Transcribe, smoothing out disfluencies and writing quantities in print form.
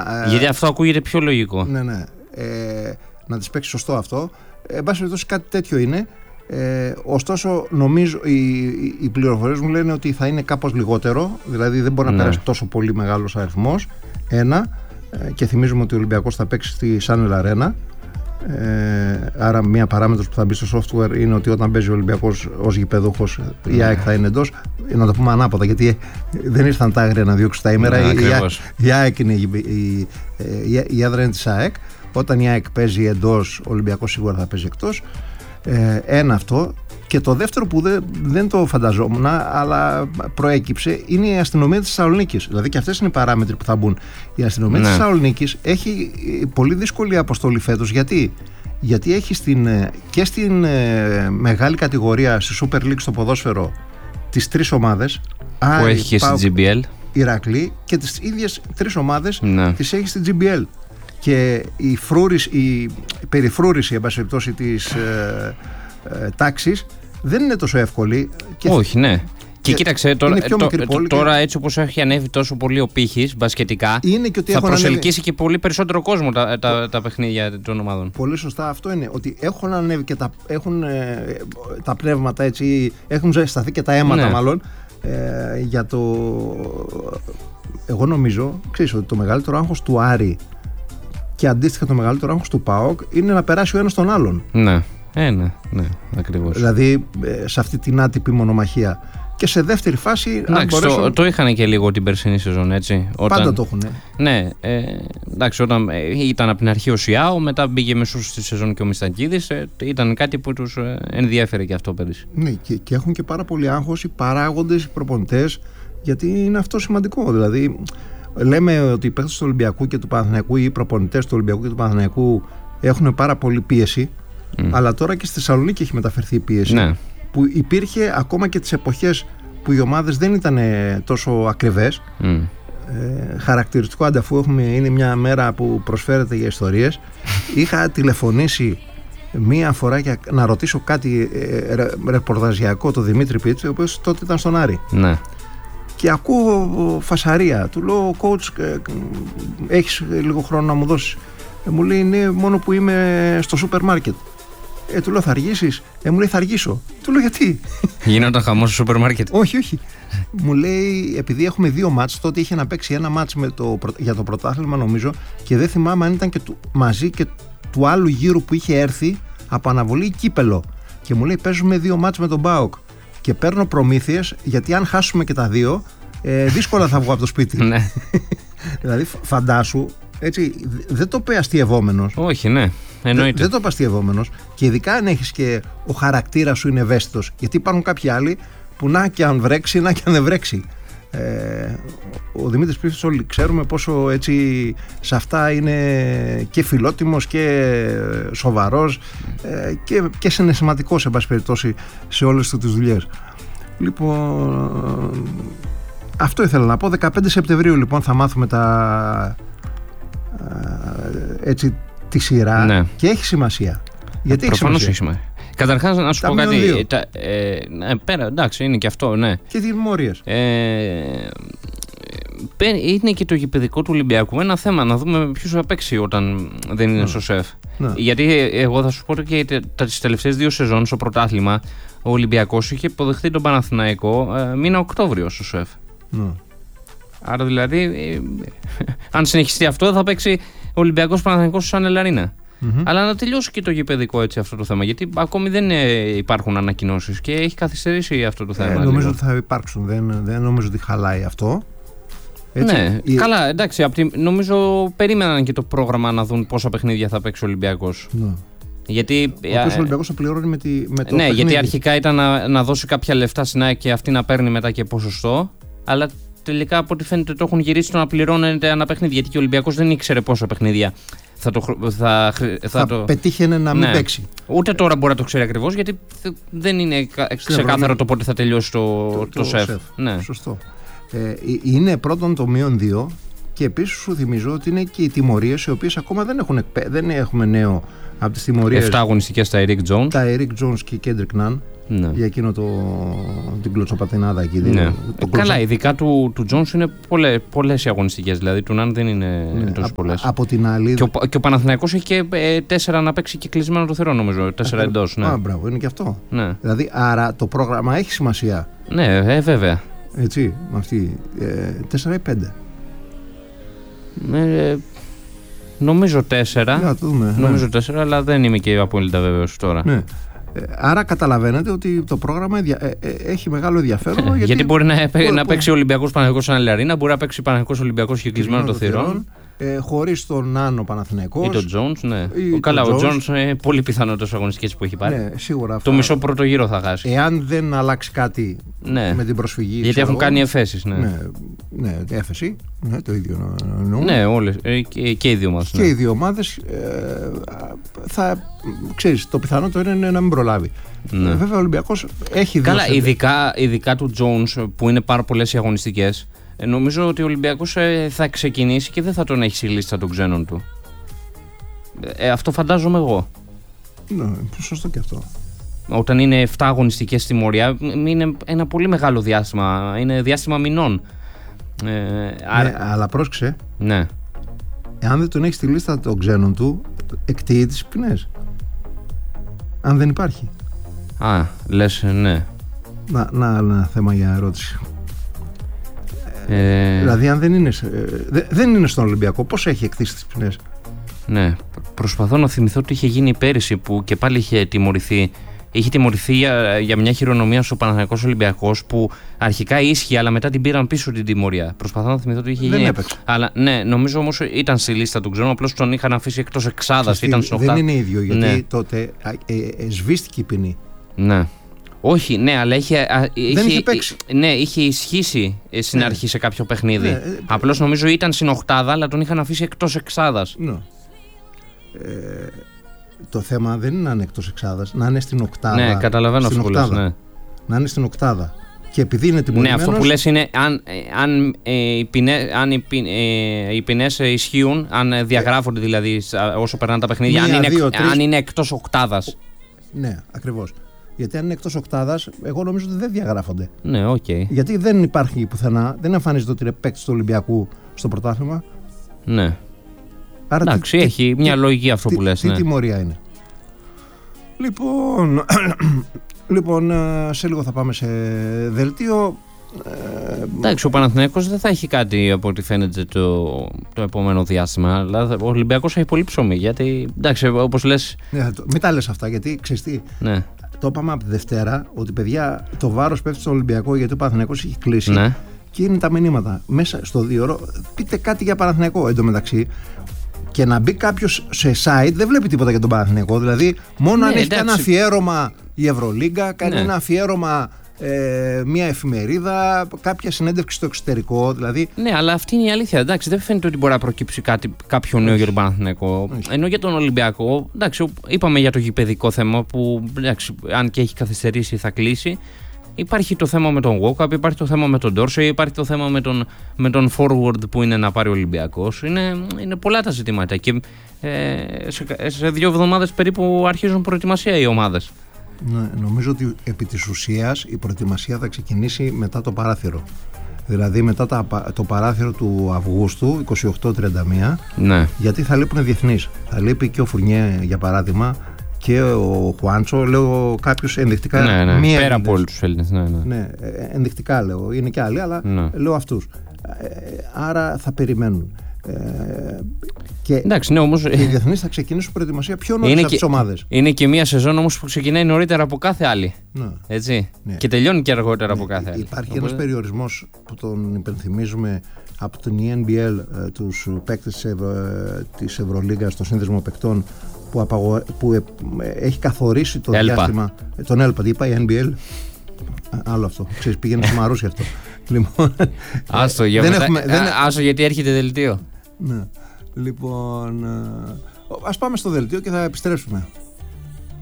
Γιατί αυτό ακούγεται πιο λογικό. Ναι. Να τις παίξει σωστό αυτό. Εν πάση περιπτώσει, κάτι τέτοιο είναι. Ωστόσο, νομίζω οι πληροφορίες μου λένε ότι θα είναι κάπως λιγότερο. Δηλαδή, δεν μπορεί να περάσει τόσο πολύ μεγάλος αριθμός. Και θυμίζουμε ότι ο Ολυμπιακός θα παίξει στη Σάνελ Αρένα. Άρα μια παράμετρος που θα μπει στο software είναι ότι όταν παίζει ο Ολυμπιακός ως γηπεδούχος, η ΑΕΚ θα είναι εντός. Να το πούμε ανάποδα, γιατί δεν ήρθαν τα άγρια να διώξουν τα ήμερα. Η ΑΕΚ είναι η έδρα είναι της ΑΕΚ. Όταν η ΑΕΚ παίζει εντός, ο Ολυμπιακός σίγουρα θα παίζει εκτός. Ένα αυτό. Και το δεύτερο που δεν το φανταζόμουν, αλλά προέκυψε, είναι η αστυνομία της Θεσσαλονίκης. Δηλαδή και αυτές είναι οι παράμετροι που θα μπουν. Η αστυνομία της Θεσσαλονίκης έχει πολύ δύσκολη αποστολή φέτος. Γιατί έχει και στην μεγάλη κατηγορία στη Super League στο ποδόσφαιρο τις 3 ομάδες. Που έχει και στη GBL. Ηρακλή, και τις ίδιες 3 ομάδες τις έχει στη GBL. Και η περιφρούρηση, εν πάση περιπτώσει, της τάξης δεν είναι τόσο εύκολη. Όχι, ναι. Και κοίταξε, τώρα έτσι όπως έχει ανέβει τόσο πολύ ο πύχης μπασκετικά, θα προσελκύσει και πολύ περισσότερο κόσμο τα παιχνίδια των ομάδων. Πολύ σωστά, αυτό είναι. Ότι έχουν ανέβει και έχουν τα πνεύματα έτσι, έχουν ζεσταθεί και τα αίματα μάλλον για το. Εγώ νομίζω, ξέρεις, ότι το μεγαλύτερο άγχος του Άρη και αντίστοιχα το μεγαλύτερο άγχος του ΠΑΟΚ είναι να περάσει ο ένας τον άλλον. Ναι. Ναι, ακριβώς. Δηλαδή σε αυτή την άτυπη μονομαχία. Και σε δεύτερη φάση. Το είχαν και λίγο την περσινή σεζόν, έτσι. Πάντα το έχουν. Ναι, εντάξει, όταν ήταν από την αρχή ο Σιάο, μετά μπήκε μεσούς στη σεζόν και ο Μιστακίδης. Ήταν κάτι που τους ενδιέφερε και αυτό πέρυσι. Ναι, και έχουν και πάρα πολύ άγχος οι παράγοντες, οι προπονητές, γιατί είναι αυτό σημαντικό. Δηλαδή, λέμε ότι οι παίκτες του Ολυμπιακού και του Παναθηναϊκού ή οι προπονητές του Ολυμπιακού και του Παναθηναϊκού έχουν πάρα πολύ πίεση. Αλλά τώρα και στη Θεσσαλονίκη έχει μεταφερθεί η πίεση, που υπήρχε ακόμα και τις εποχές που οι ομάδες δεν ήταν τόσο ακριβές. Χαρακτηριστικό, ανταφού είναι μια μέρα που προσφέρεται για ιστορίες, είχα τηλεφωνήσει μία φορά για να ρωτήσω κάτι ρεπορταζιακό το Δημήτρη Πίτση, ο οποίος τότε ήταν στον Άρη. Και ακούω φασαρία. Του λέω, coach, έχεις λίγο χρόνο να μου δώσεις? Μου λέει, ναι, μόνο που είμαι στο σούπερ μάρκετ. Του λέω, θα αργήσεις? Μου λέει, θα αργήσω. Του λέω, γιατί? Γινόταν χαμός στο σούπερ μάρκετ? Όχι. Μου λέει, επειδή έχουμε 2 μάτς, τότε είχε να παίξει ένα μάτς για το πρωτάθλημα, νομίζω, και δεν θυμάμαι αν ήταν και μαζί και του άλλου γύρου που είχε έρθει από αναβολή κύπελο. Και μου λέει, παίζουμε 2 μάτς με τον ΠΑΟΚ. Και παίρνω προμήθειες, γιατί αν χάσουμε και τα 2, δύσκολα θα βγω από το σπίτι. Δηλαδή, φαντάσου. Έτσι, δεν το πει αστειευόμενος. Όχι, ναι, εννοείται. Δεν το πει αστειευόμενος. Και ειδικά αν έχεις και ο χαρακτήρας σου είναι ευαίσθητος. Γιατί υπάρχουν κάποιοι άλλοι που να και αν βρέξει, να και αν δεν βρέξει. Ο Δημήτρης Πρίφης, όλοι ξέρουμε πόσο έτσι σε αυτά είναι και φιλότιμος και σοβαρός και συναισθηματικός, εν πάση περιπτώσει, σε όλες τις δουλειές. Λοιπόν, αυτό ήθελα να πω. 15 Σεπτεμβρίου λοιπόν θα μάθουμε έτσι τη σειρά, και έχει σημασία. Γιατί προφανώς έχει σημασία. Καταρχάς να σου πω κάτι. Πέρα, εντάξει, είναι και αυτό, ναι. Και τιμωρίες. Είναι και το γηπεδικό του Ολυμπιακού ένα θέμα, να δούμε ποιος θα παίξει όταν δεν είναι στο ΣΕΦ. Γιατί εγώ θα σου πω και τις τελευταίες 2 σεζόν στο πρωτάθλημα ο Ολυμπιακός είχε υποδεχθεί τον Παναθηναϊκό μήνα Οκτώβριο στο ΣΕΦ. Άρα δηλαδή, αν συνεχιστεί αυτό, θα παίξει ο Ολυμπιακός Παναθηναϊκός σαν Ελαρίνα. Αλλά να τελειώσει και το γηπεδικό έτσι αυτό το θέμα. Γιατί ακόμη δεν υπάρχουν ανακοινώσεις και έχει καθυστερήσει αυτό το θέμα. Νομίζω ότι θα υπάρξουν. Δεν νομίζω ότι χαλάει αυτό. Έτσι. Ναι, καλά, εντάξει. Νομίζω περίμεναν και το πρόγραμμα να δουν πόσα παιχνίδια θα παίξει ο Ολυμπιακός. Γιατί ο Ολυμπιακός θα πληρώνει με το παιχνίδι. Γιατί αρχικά ήταν να δώσει κάποια λεφτά στην ΑΕΚ και αυτή να παίρνει μετά και ποσοστό. Αλλά τελικά από ό,τι φαίνεται το έχουν γυρίσει το να πληρώνεται ένα παιχνίδι. Γιατί και ο Ολυμπιακός δεν ήξερε πόσα παιχνίδια θα πετύχαινε να μην παίξει. Ούτε τώρα μπορεί να το ξέρει ακριβώς, γιατί δεν είναι ξεκάθαρο το πότε θα τελειώσει το ΣΕΦ. Ναι. Σωστό. Είναι πρώτον το -2, και επίσης σου θυμίζω ότι είναι και οι τιμωρίες, οι οποίες ακόμα δεν έχουμε νέο από τις τιμωρίες. 7 αγωνιστικές στα Eric Jones. Τα Eric Jones και η Kendrick Nunn. για εκείνο την κλωτσοπατινάδα εκεί. Ναι. Καλά, ειδικά του Jones είναι πολλές οι αγωνιστικές, δηλαδή του Ναν δεν είναι τόσο πολλές. Από την άλλη. Και ο Παναθηναϊκός έχει και 4 να παίξει και κλεισμένο το θηρό, νομίζω. 4 εντός. Ναι. Μπράβο, είναι και αυτό. Ναι. Δηλαδή, άρα το πρόγραμμα έχει σημασία. Ναι, βέβαια. Έτσι, με αυτή. 4 ή 5. Νομίζω 4. Να το δούμε. Νομίζω 4, αλλά δεν είμαι και απόλυτα βέβαιος τώρα. Ναι. Άρα καταλαβαίνετε ότι το πρόγραμμα έχει μεγάλο ενδιαφέρον. Γιατί μπορεί να παίξει ο Ολυμπιακός Παναθηναϊκός σαν άλλη αρίνα, μπορεί να παίξει Παναθηναϊκός Ολυμπιακός και κλεισμένο το θηρόν. Χωρίς τον Νάνο Παναθηναϊκός. Ή τον Jones, ναι. Καλά, ο Jones είναι πολύ πιθανότερος αγωνιστικές που έχει πάρει. Ναι, σίγουρα. Το μισό πρώτο γύρο θα χάσει. Εάν δεν αλλάξει κάτι με την προσφυγή. Γιατί έχουν κάνει εφέσεις. Ναι, έφεση. Ναι, το ίδιο εννοούμε. Ναι, όλες. Και οι δύο ομάδες. Και οι δύο ομάδες ξέρεις, το πιθανότερο είναι να μην προλάβει. Ναι. Βέβαια ο Ολυμπιακός έχει καλά, ειδικά του Jones που είναι πάρα πολλές οι αγωνιστικές. Νομίζω ότι ο Ολυμπιακός θα ξεκινήσει και δεν θα τον έχει στη λίστα των ξένων του. Αυτό φαντάζομαι εγώ. Ναι, σωστό και αυτό. Όταν είναι 7 αγωνιστικές στη μοριά, είναι ένα πολύ μεγάλο διάστημα. Είναι διάστημα μηνών. Αλλά πρόσεξε. Ναι. Εάν δεν τον έχει στη λίστα των ξένων του, εκτείει τις ποινές. Αν δεν υπάρχει. Λες, ναι. Να, ένα θέμα για ερώτηση. Δηλαδή, αν δεν είναι στον Ολυμπιακό, πώς έχει εκτίσει τις ποινές? Ναι. Προσπαθώ να θυμηθώ ότι είχε γίνει πέρυσι που και πάλι είχε τιμωρηθεί. Είχε τιμωρηθεί για μια χειρονομία στο Παναθηναϊκός Ολυμπιακός που αρχικά ίσχυε, αλλά μετά την πήραν πίσω την τιμωρία. Προσπαθώ να θυμηθώ ότι είχε γίνει. Δεν έπαιξε. Αλλά ναι, νομίζω όμως ήταν στη λίστα του ξένου, απλώς τον είχαν αφήσει εκτός εξάδας. Δεν είναι ίδιο, γιατί τότε σβήστηκε η ποινή. Ναι. Όχι, ναι, αλλά δεν είχε παίξει. Ναι, είχε ισχύσει στην αρχή σε κάποιο παιχνίδι. Ναι. Απλώς νομίζω ήταν στην οκτάδα, αλλά τον είχαν αφήσει εκτός εξάδας. Ναι. Το θέμα δεν είναι να είναι εκτός εξάδας, να είναι στην οκτάδα. Ναι, καταλαβαίνω αυτό που λες, ναι. Να είναι στην οκτάδα. Και επειδή είναι τιμωρημένος. Ναι, αυτό που λες είναι αν οι ποινές ισχύουν, αν διαγράφονται δηλαδή όσο περνάνε τα παιχνίδια, αν είναι εκτός οκτάδας. Ναι, ακριβώς. Γιατί αν είναι εκτός οκτάδας, εγώ νομίζω ότι δεν διαγράφονται. Ναι, οκ. Γιατί δεν υπάρχει πουθενά, δεν εμφανίζεται ότι είναι παίκτης του Ολυμπιακού στο πρωτάθλημα. Ναι. Άρα εντάξει, έχει μια λογική αυτό που λες. Τι τιμωρία είναι. Λοιπόν, σε λίγο θα πάμε σε δελτίο. Εντάξει, ο Παναθηναϊκός δεν θα έχει κάτι από ό,τι φαίνεται το επόμενο διάστημα. Αλλά ο Ολυμπιακός έχει πολύ ψωμί. Γιατί, εντάξει, όπως λες. Μην τα λες αυτά, γιατί ξέρεις τι. Ναι. Το είπαμε από τη Δευτέρα ότι παιδιά το βάρος πέφτει στον Ολυμπιακό γιατί ο Παναθηναϊκός έχει κλείσει. Ναι. Και είναι τα μηνύματα. Μέσα στο 2 ώρο, πείτε κάτι για Παναθηναϊκό. Εν τω μεταξύ, και να μπει κάποιος σε site δεν βλέπει τίποτα για τον Παναθηναϊκό. Δηλαδή, μόνο αν έχει ένα αφιέρωμα η Ευρωλίγκα, κάνει ένα αφιέρωμα μια εφημερίδα, κάποια συνέντευξη στο εξωτερικό. Δηλαδή... Ναι, αλλά αυτή είναι η αλήθεια. Εντάξει, δεν φαίνεται ότι μπορεί να προκύψει κάποιο νέο για τον Παναθηναϊκό. Ενώ για τον Ολυμπιακό, εντάξει, είπαμε για το γηπεδικό θέμα που εντάξει, αν και έχει καθυστερήσει θα κλείσει. Υπάρχει το θέμα με τον Walkup, υπάρχει το θέμα με τον Dorsey, υπάρχει το θέμα με τον forward που είναι να πάρει ο Ολυμπιακός. Είναι πολλά τα ζητήματα και σε 2 εβδομάδες περίπου αρχίζουν προετοιμασία οι ομάδες. Ναι, νομίζω ότι επί της ουσίας η προετοιμασία θα ξεκινήσει μετά το παράθυρο. Δηλαδή μετά το παράθυρο του Αυγούστου, 28-31, ναι. Γιατί θα λείπουν διεθνείς. Θα λείπει και ο Φουρνιέ για παράδειγμα, και ο Χουάντσο, λέω κάποιους ενδεικτικά. Ναι. Πέρα από όλους τους Έλληνες. Ναι, ενδεικτικά λέω. Είναι και άλλοι, αλλά λέω αυτούς. Άρα θα περιμένουν. Εντάξει, ναι, όμως... Και οι διεθνείς θα ξεκινήσουν προετοιμασία πιο νωρίς από τις ομάδες. Είναι και μια σεζόν όμως που ξεκινάει νωρίτερα από κάθε άλλη. Ναι. Έτσι. Ναι. Και τελειώνει και αργότερα από κάθε άλλη. Υπάρχει ένας περιορισμός που τον υπενθυμίζουμε από την ENBL, τους παίκτες της Ευρωλίγκας, το σύνδεσμο παικτών, που έχει καθορίσει το διάστημα. Τον ΕΛΠΑ, τι είπα, η NBL. Άλλο αυτό. Ξέρεις, πήγαινε στο Μαρούσι αυτό. Λοιπόν, άστο γιατί έρχεται δελτίο. Ναι. Λοιπόν, ας πάμε στο δελτίο και θα επιστρέψουμε.